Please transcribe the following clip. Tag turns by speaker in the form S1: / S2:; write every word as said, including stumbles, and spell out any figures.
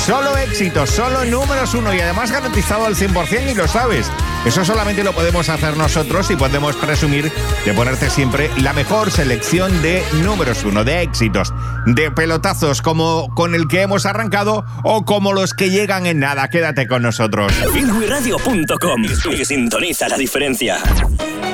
S1: Solo éxitos, solo números uno y además garantizado al cien por ciento y lo sabes. Eso solamente lo podemos hacer nosotros y podemos presumir de ponerte siempre la mejor selección de números uno, de éxitos, de pelotazos como con el que hemos arrancado o como los que llegan en nada. Quédate con nosotros.
S2: Ingui Radio punto com y sintoniza la diferencia.